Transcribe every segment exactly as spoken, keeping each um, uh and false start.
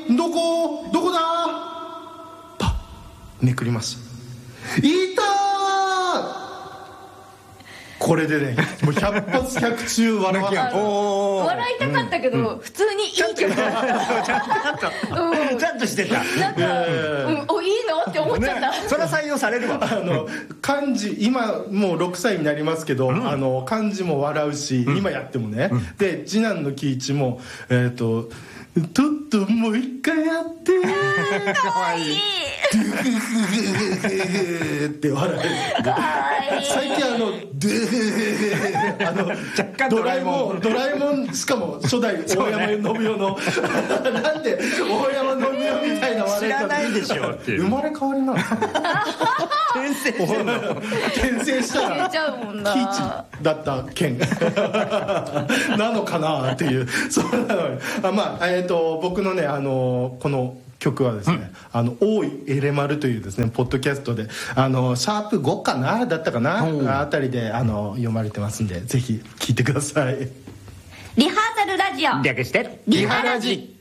どこどこだ。パッめくりました。いたー。これでね、もうひゃく発ひゃく中笑わない。 笑いたかったけど、うん、普通にいい曲だったちゃんとちゃんとしてた。 なんか、うん、おいいのって思っちゃった、 ね、それは採用されるわ。 あの漢字今もうろくさいになりますけど、うん、あの漢字も笑うし、うん、今やってもね、うん、で次男の喜一もえっ、ー、ととっともう一回やってーかわいいって笑える。最近あのあの若干ドラえもんドラえもんしかも初代大山信代のなんで大山信代みたいな笑い方知らないでしょっていう。 生まれ変わりなんですかね。 転生してんの。 転生したら消えちゃうもんな。 喜一だった件なのかなっていう。そうなのにあまあえっ、ー、と僕のねあのこの曲はですね、うん、あの大井エレマルというですねポッドキャストであのシャープごかなだったかな、うん、あたりであの読まれてますんでぜひ聞いてください。 リハーサルラジオ略してリハラジ。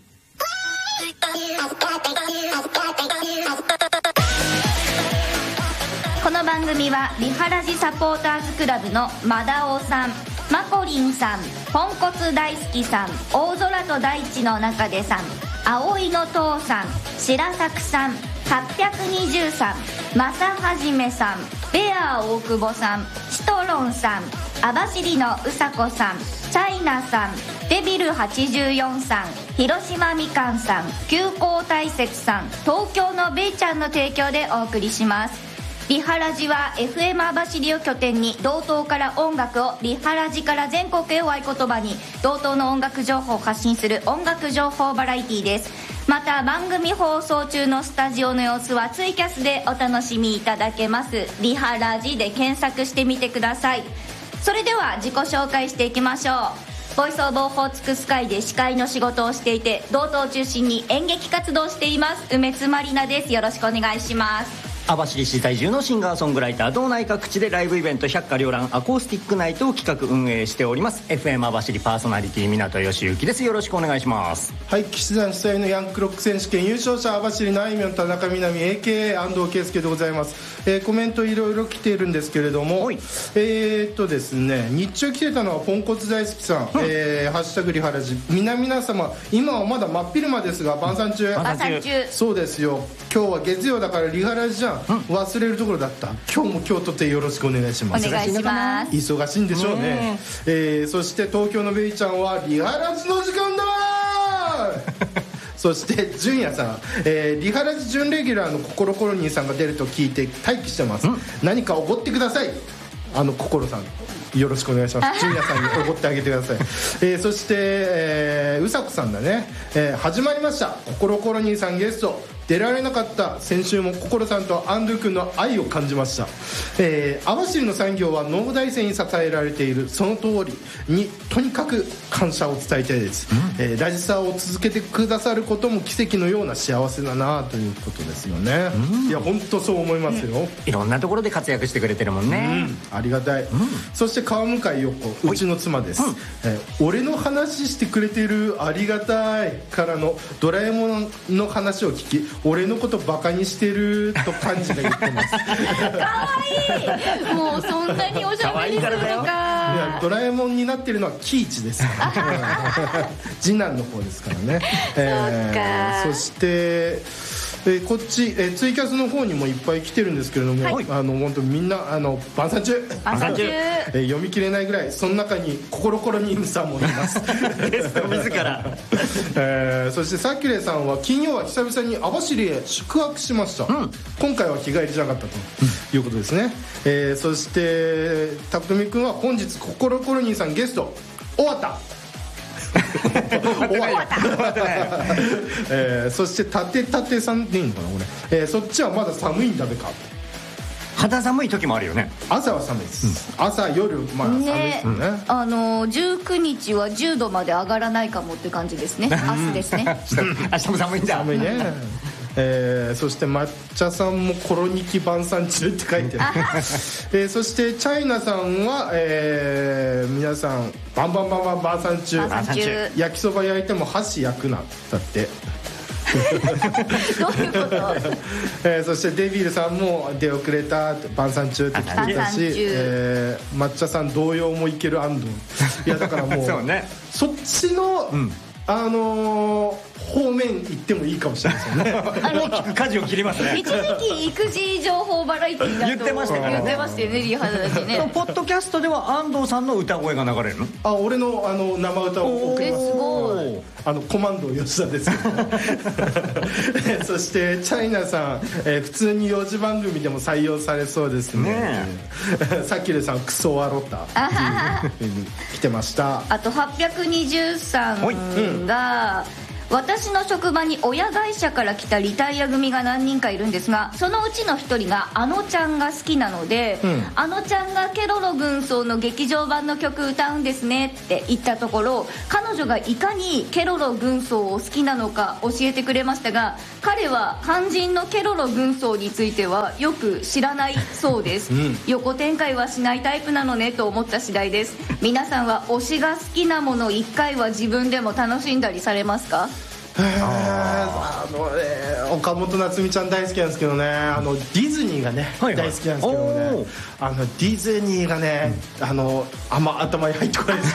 この番組はリハラジサポーターズクラブのマダオさん、マコリンさん、ポンコツ大好きさん、大空と大地の中でさん、葵の父さん、白作さん、はっぴゃくにじゅうさん、正はじめさん、ベアー大久保さん、シトロンさん、網走のうさこさん、チャイナさん、デビルはちじゅうよんさん、広島みかんさん、急行大雪さん、東京のベイちゃんの提供でお送りします。リハラジは エフエム 網走を拠点に道東から音楽を、リハラジから全国へを合言葉に道東の音楽情報を発信する音楽情報バラエティです。また番組放送中のスタジオの様子はツイキャスでお楽しみいただけます。リハラジで検索してみてください。それでは自己紹介していきましょう。ボイスオブオホーツクスカイで司会の仕事をしていて、道東を中心に演劇活動をしています梅津まりなです。よろしくお願いします。 網走市在住のシンガーソングライター、道内各地でライブイベント百花繚乱アコースティックナイトを企画運営しております エフエム 網走パーソナリティ港義行です。よろしくお願いします。 はい、騎士団主催のヤンクロック選手権優勝者、網走のあいみょん田中みなみ エーケーエー 安藤圭介でございます。えー、コメントいろいろ来ているんですけれども、えー、っとですね日中来てたのはポンコツ大好きさん、うん、えー、ハッシュタグリハラジ、皆々様今はまだ真っ昼間ですが晩餐中。 晩餐中。 そうですよ、今日は月曜だからリハラジじゃん、うん、忘れるところだった。今日も今日とてよろしくお願いします。 お願いします。 忙しいんでしょうね。えー、そして東京のベイちゃんはリハラジの時間だそして純也さん、えー、リハラジ準レギュラーの心コロニーさんが出ると聞いて待機してます。何かおごってください。あの心さんよろしくお願いします。純也さんにおごってあげてください。えー、そして、えー、うさこさんだね、えー、始まりました心コロニーさんゲスト出られなかった先週も心さんとアンドゥ君の愛を感じました。えー、網走の産業は農大生に支えられている、その通りにとにかく感謝を伝えたいです。うん、えー、ラジサーを続けてくださることも奇跡のような幸せだなということですよね。うん、いや本当そう思いますよ、うん、 いろんなところで活躍してくれてるもんね。 うん、ありがたい。うん、そして川向井陽子、うちの妻です。うん、えー、俺の話してくれてるありがたいからのドラえもんの話を聞き、俺のことバカにしてると感じが言ってますかわいい。もうそんなにおしゃべりするのか。いやドラえもんになってるのは喜一です次男の方ですからね。えー、そしてえー、こっち、えー、ツイキャスの方にもいっぱい来てるんですけれども、はい、あの本当みんなあの晩餐中晩餐中、 えー、読み切れないぐらい。その中に心コロニーさんもいますゲスト自ら、 えー、そしてさっきれいさんは金曜は久々に網走へ宿泊しました。うん、今回は日帰りじゃなかったということですね。えー、そしてたくみくんは本日心コロニーさんゲスト終わった終わった、えー、そしてたてたてさんでいいのかなこれ、えー、そっちはまだ寒いんだべか。 肌寒い時もあるよね。 朝は寒いです、うん、朝夜まあ寒いですよね。 あのじゅうくにちはじゅうどまで上がらないかもって感じですね。明日ですね明日も寒いんだ。 寒いねえー、そして抹茶さんもコロニキ晩餐中って書いてある、えー、そしてチャイナさんは、えー、皆さんバンバンバンバン晩餐中。 晩餐中。 焼きそば焼いても箸焼くなだってどういうこと？ えー、そしてデビルさんも出遅れた晩餐中って聞いたし、えー、抹茶さん同様もいける安藤。いやだからもうそうね、 そっちの、うん、あのー方面行ってもいいかもしれないですよね。 あの舵を切りますね。 一時期育児情報バラエティーだと言ってましたからね。 言ってましたよね、リハだしね。 ポッドキャストでは安藤さんの歌声が流れるの？ あ、俺のあの生歌を送ります。 すごい。 あのコマンド吉田ですけど。そしてチャイナさん、えー、普通によじ番組でも採用されそうですね。ねさきるさんクソワロタ来てました。 あとはっぴゃくにじゅうさんが、私の職場に親会社から来たリタイア組が何人かいるんですが、そのうちの一人があのちゃんが好きなので、うん、あのちゃんがケロロ軍曹の劇場版の曲歌うんですねって言ったところ、彼女がいかにケロロ軍曹を好きなのか教えてくれましたが、彼は肝心のケロロ軍曹についてはよく知らないそうです、うん、横展開はしないタイプなのねと思った次第です。皆さんは推しが好きなものいっかいは自分でも楽しんだりされますか？ あのね、岡本夏美ちゃん大好きなんですけどね、あのディズニーがね、はいはい、大好きなんですけどね、あのディズニーがね、うん、あのあんま頭に入ってこないです